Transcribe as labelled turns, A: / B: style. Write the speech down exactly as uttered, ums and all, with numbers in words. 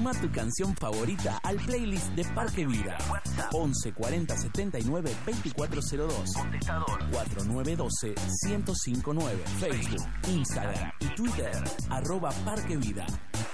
A: Suma tu canción favorita al playlist de Parque Vida. once cuarenta setenta y nueve veinticuatro cero dos. Contestador cuatro nueve uno dos uno cero cinco nueve. Facebook, Instagram y Twitter arroba Parque Vida.